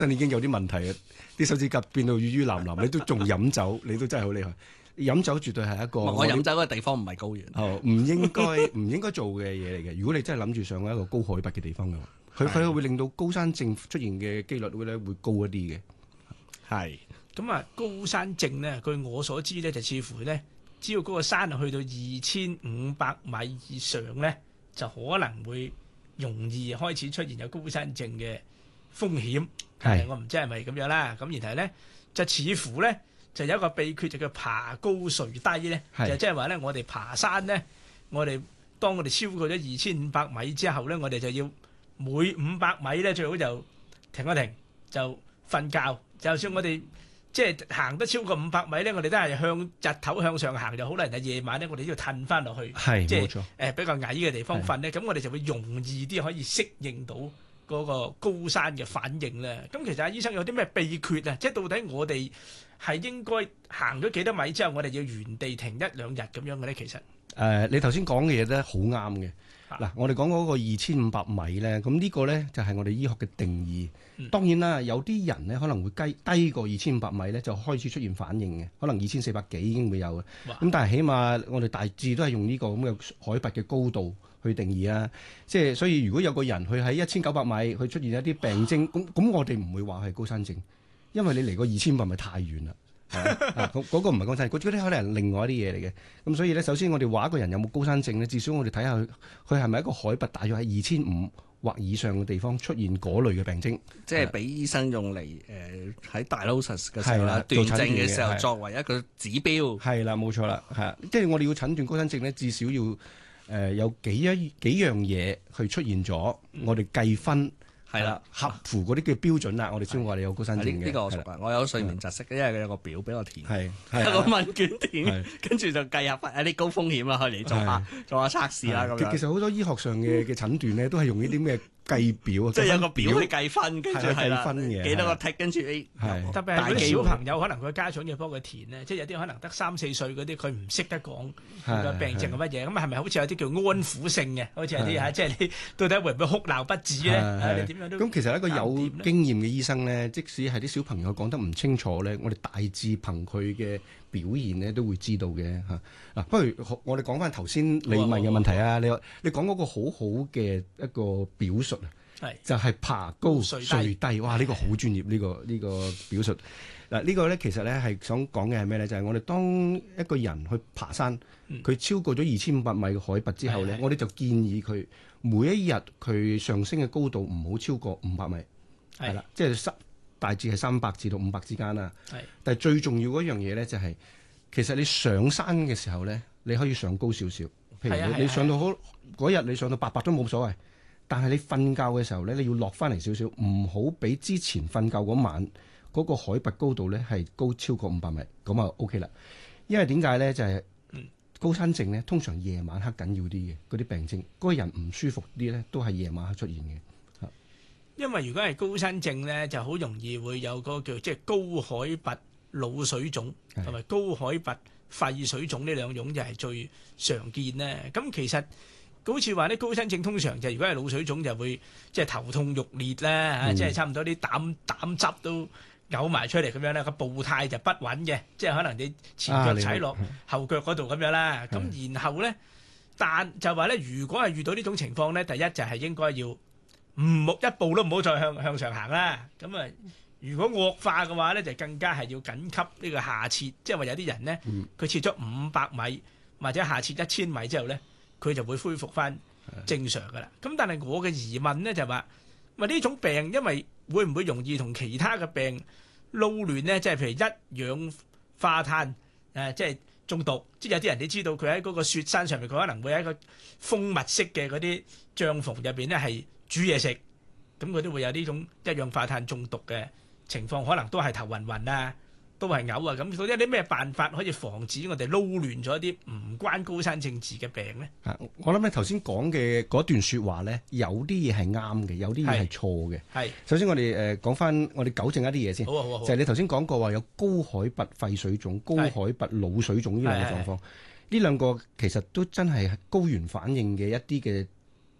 已經有啲問題啊！啲手指甲變到淤淤藍藍，你都仲飲酒，你都真係好厲害。飲酒絕對係一個我飲酒嘅地方唔係高原， 唔應該做嘅嘢嚟嘅。如果你真係諗住上一個高海拔嘅地方嘅話，佢會令到高山症出現嘅機率會高一啲嘅。 係咁啊，高山症咧，據我所知咧，就似乎咧，只要嗰個山去到2500米以上咧，就可能會容易開始出現有高山症嘅風險。係我唔知係咪咁樣啦。咁然後咧，就似乎咧。就有一個秘訣就叫爬高垂低咧，就即係話咧，我哋爬山咧，當我哋超過咗2500米之後咧，我哋就要每500米咧最好就停一停，就瞓覺。就算我哋即係行得超過500米咧，我哋都係向日頭向上行就好啦。但係夜晚咧，我哋都要褪翻落去，即係比較矮嘅地方瞓咧，咁我哋就會容易啲可以適應到嗰個高山嘅反應咧。咁其實阿醫生有啲咩秘訣啊？即係到底我哋係應該行咗幾多米之後，我哋要原地停1-2日咁樣嘅咧？其實你頭先講嘅嘢咧好啱嘅。嗱，我哋講嗰個2500米咧，咁呢個咧就係我哋醫學嘅定義。當然啦，有啲人咧可能會低過2500米咧就開始出現反應嘅，可能2400幾已經會有嘅。咁但係起碼我哋大致都係用呢個咁嘅海拔嘅高度去定義啊。即係所以如果有個人佢喺1900米佢出現一啲病徵，咁我哋唔會話係高山症。因為你離個2500米太遠啦，嗰個唔係高山症，嗰啲可能係另外一啲嘢嚟嘅。咁所以咧，首先我哋話一個人有冇高山症咧，至少我哋睇下佢係咪一個海拔大約喺2500或以上嘅地方出現嗰類嘅病徵， 即係俾醫生用嚟喺diagnosis嘅時候啦，斷症嘅時候作為一個指標。係啦，冇錯啦，即係我哋要診斷高山症咧，至少要有幾樣嘢去出現咗，我哋計分。係啦，合乎嗰啲嘅標準啦，我哋先話你有高山症嘅。 呢個我熟啊，我有睡眠窒息嘅，因為佢有個表俾我填， 有個問卷填，跟住就計下啲高風險啦，去嚟做下測試啦咁樣。 其實好多醫學上嘅診斷咧，都係用呢啲咩計表啊， 即係有個表去計分，跟住計分嘅幾多個 tick，跟住特別係嗰啲小朋友，可能佢家長要幫佢填咧，即係有啲可能得3-4歲嗰啲，佢唔識得講個病症係乜嘢，咁係咪好似有啲叫安撫性嘅，好似有啲嚇，即係你到底會唔會哭鬧不止咧？你點樣都咁其實一個有經驗嘅醫生咧，即使係啲小朋友講得唔清楚咧，我哋大致憑佢嘅表現咧都會知道嘅嚇。嗱，不如我哋講翻頭先你問嘅問題啊，你講嗰個好好嘅一個表述啊，就係爬高垂低，哇！呢個好專業，呢個表述。嗱，呢個咧其實咧係想講嘅係咩咧？就係我哋當一個人去爬山，佢超過咗2500米嘅海拔之後咧，我哋就建議佢每一日佢上升嘅高度唔好超過500米，係啦，即係大致係300至到500之間啦。但係最重要嗰樣嘢咧就係，其實你上山嘅時候咧，你可以上高少少，譬如你上到好嗰日你上到800都冇所謂，但係你瞓覺嘅時候咧，你要落翻嚟少少，唔好比之前瞓覺嗰晚嗰個海拔高度咧係高超過500米，咁啊 OK 啦。因為點解咧？就係高山症咧，通常夜晚黑緊要啲嘅嗰啲病徵，嗰個人唔舒服啲咧，都係夜晚黑出現嘅。 因為如果係高山症咧，就好容易會有個叫即係高海拔腦水腫同埋高海拔肺水腫呢兩種就係最常見咧。咁其實好似話啲高山症通常就如果係腦水腫就會即係頭痛欲裂啦，即係差唔多啲膽汁都嘔埋出嚟咁樣咧，個步態就不穩嘅，即係可能你前腳踩落後腳嗰度咁樣啦。咁然後咧，但就話咧，如果係遇到呢種情況咧，第一就係應該要一步都唔好再向上行啦。咁啊，如果惡化嘅話咧，就更加係要緊急呢個下切，即係話有啲人咧，佢切咗500米或者下切1000米之後咧，佢就會恢復翻正常噶啦。咁但係我嘅疑問咧就話，呢種病因為會唔會容易同其他嘅病撈亂咧？即係譬如一氧化碳即係中毒，即係有啲人你知道佢喺嗰個雪山上面，佢可能會喺個封密式嘅嗰啲帳篷入邊咧係煮嘢食，咁佢都會有呢種一氧化碳中毒嘅情況，可能都係頭暈暈啊，都係嘔啊，咁到底有啲咩辦法可以防止我哋撈亂咗一啲唔關高山症治嘅病咧？ 我諗你頭先講嘅嗰段説話咧，有啲嘢係啱嘅，有啲嘢係錯嘅。首先我哋講翻，我哋糾正一啲嘢先。好。就係你頭先講過話有高海拔肺水腫、高海拔腦水腫呢兩個狀況，呢兩個其實都真係高原反應嘅一啲嘅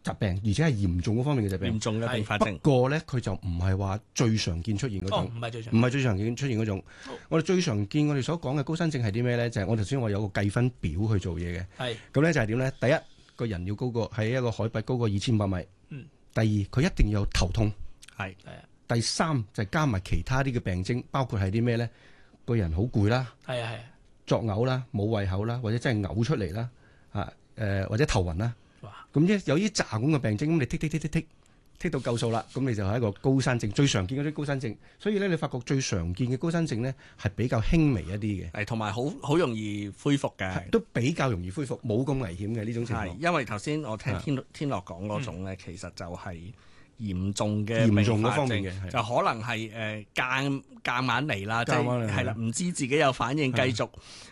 疾病，而且係嚴重嗰方面嘅疾病。 嚴重嘅併發症。 不過咧，佢就唔係話最常見出現嗰種， 唔係最常見出現嗰種。我哋最常見我哋所講嘅高山症係啲咩咧？就係我頭先我有個計分表去做嘢嘅。 係咁咧就係點咧？第一個人要高過喺一個海拔高過2500米。第二佢一定要有頭痛。 係。 第三就係加埋其他啲嘅病徵，包括係啲咩咧？個人好攰啦。 係。 作嘔啦，冇胃口啦，或者真係嘔出嚟啦，或者頭暈啦。咁有啲雜咁嘅病徵，咁你剔到夠數啦，咁你就係一個高山症，最常見嗰啲高山症。所以咧，你發覺最常見嘅高山症咧係比較輕微一啲嘅， 係同埋好容易恢復嘅， 都比較容易恢復，冇咁危險嘅呢種情況。 係因為頭先我聽天樂講嗰種咧，其實就係嚴重嘅方面嘅， 就可能係夾硬嚟啦，即係啦，唔知自己有反應，繼續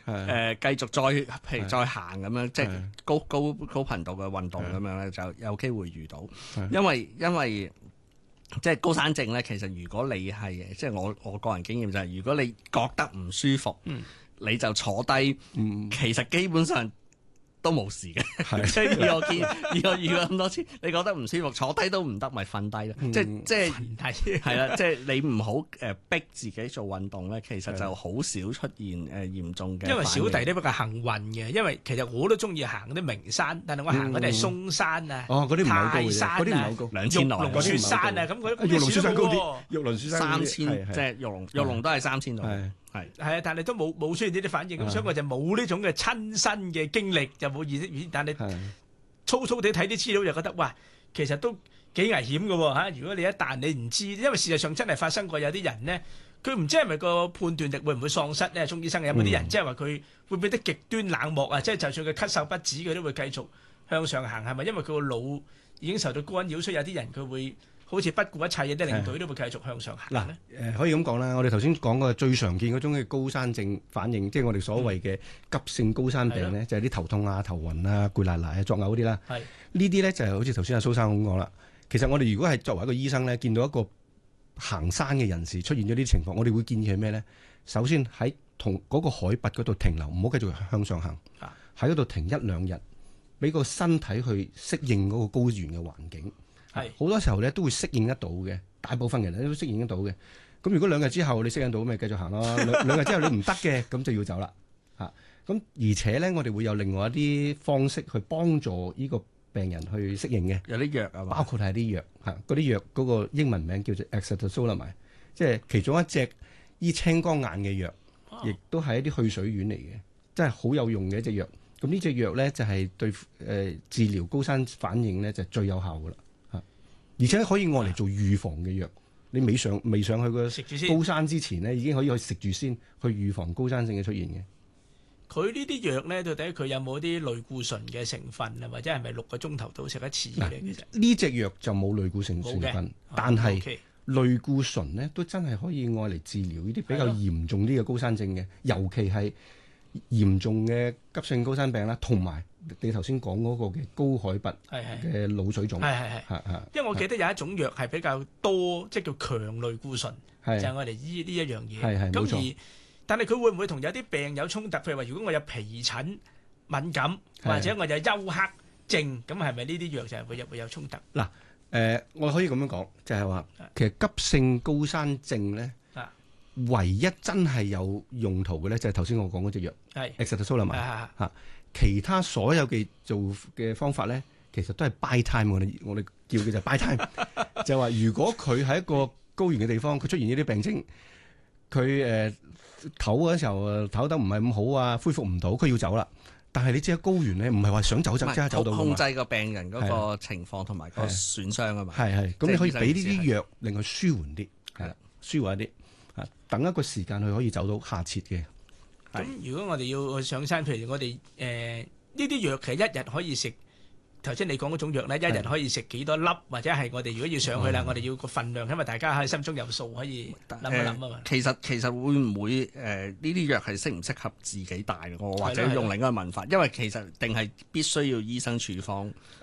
譬如再行咁樣，即係高頻度嘅運動咁樣咧，就有機會遇到。因為即係高山症咧，其實如果你係即係我個人經驗就係，如果你覺得唔舒服，你就坐低，其實基本上都冇事嘅，即係以我遇過咁多次，你覺得唔舒服，坐低都唔得，咪瞓低咯。即係啦，即係你唔好逼自己做運動咧，其實就好少出現嚴重嘅。 因為小弟都比較幸運嘅，因為其實我都中意行啲名山，但係我行嗰啲係嵩山啊、泰山啊、 2000落玉龍雪山啊，咁嗰啲玉龍雪山高啲，玉龍雪山 3000，即係玉龍都係3000度。係啊，但係都冇出現呢啲反應，咁所以我就冇呢種嘅親身嘅經歷，就冇意識。但係粗粗地睇啲資料就覺得，哇，其實都幾危險嘅喎嚇！如果你一旦你唔知，因為事實上真係發生過有啲人呢，佢唔知係咪個判斷力會唔會喪失呢？鍾醫生有冇啲人即係話佢會變得極端冷漠啊？即係就算佢咳嗽不止，佢都會繼續向上行，係咪因為佢個腦已經受到干擾，所以有啲人佢會好似不顧一切嘅啲領隊都會繼續向上行咧。 可以咁講啦。我哋頭先講過最常見嗰種嘅高山症反應，即係我哋所謂嘅急性高山病咧，就係啲頭痛啊、頭暈啊、攰賴賴啊、作嘔嗰啲啦。呢啲咧就係好似頭先阿蘇生咁講啦。其實我哋如果係作為一個醫生咧，見到一個行山嘅人士出現咗呢啲情況，我哋會建議係咩咧？首先喺同嗰個海拔嗰度停留，唔好繼續向上行，喺嗰度停1-2日，俾個身體去適應嗰個高原嘅環境。好多時候咧都會適應得到嘅，大部分人都適應得到嘅。咁如果2日之後你適應到，咪繼續行咯。兩日之後你唔得嘅，咁就要走啦。咁而且咧，我哋會有另外一啲方式去幫助呢個病人去適應嘅。 有啲藥啊， 包括係啲藥嗰啲藥嗰個英文名叫做 acetazolamide，即係其中一隻醫青光眼嘅藥，亦都係一啲去水丸嚟嘅，真係好有用嘅一隻藥。咁呢隻藥咧就係對治療高山反應咧就最有效噶啦。而且可以愛嚟做預防嘅藥，你未上去個高山之前咧，已經可以去食住先，去預防高山症嘅出現嘅。 佢呢啲藥咧，到底佢有冇啲類固醇嘅成分啊？或者係咪6個鐘頭到食一次嘅？其實呢隻藥就冇類固醇成分，但係類固醇咧都真係可以愛嚟治療呢啲比較嚴重啲嘅高山症嘅，尤其係嚴重嘅急性高山病啦，同埋你頭先講嗰個嘅高海拔嘅腦水腫， 因為我記得有一種藥係比較多，即係叫強類固醇，就係我哋醫呢一樣嘢。咁但係佢會唔會同有啲病有衝突？譬如話，如果我有皮疹敏感，或者我有休克症，咁係咪呢啲藥就係會有衝突？ 嗱，我可以咁樣講，就係話其實急性高山症咧，唯一真係有用途嘅咧，就係頭先我講嗰隻藥，acetazolamide。其他所有嘅做嘅方法咧，其實都係 buy time。我哋叫嘅就係 buy time，就係話如果佢喺一個高原嘅地方，佢出現呢啲病徵，佢唞嗰時候唞得唔係咁好啊，恢復唔到，佢要走啦。但係你知喺高原咧，唔係話想走就即刻走到㗎嘛。 控制個病人嗰個情況同埋個損傷啊嘛。 咁你可以俾呢啲藥令佢舒緩啲，舒緩一啲，等一個時間佢可以走到下設嘅。 咁如果我哋要去上山，譬如我哋呢啲藥其實一日可以食，頭先你講嗰種藥咧，一日可以食幾多粒，或者係我哋如果要上去啦，我哋要個份量，因為大家喺心中有數，可以諗一諗啊嘛。 其實會唔會呢啲藥係適唔適合自己帶嘅？或者用另一個問法，因為其實定係必須要醫生處方。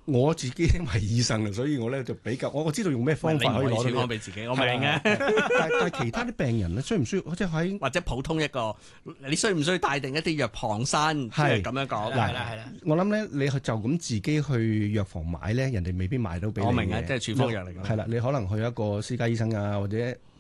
我自己因為醫生啊，所以我咧就比較我知道用咩方法可以攞到健康俾自己，我明嘅。 但係其他啲病人咧，需唔需要即係喺或者普通一個，你需唔需要帶定一啲藥傍身？係咁樣講。 係啦。 我諗咧，你就咁自己去藥房買咧，人哋未必買到俾你嘅。 我明啊，即係處方藥嚟㗎。 係啦，你可能去一個私家醫生啊，或者